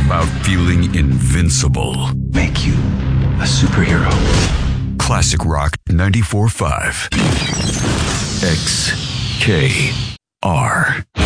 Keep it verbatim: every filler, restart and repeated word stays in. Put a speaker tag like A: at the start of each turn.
A: about feeling invincible.
B: Make you a superhero.
A: Classic Rock ninety-four point five. X K R.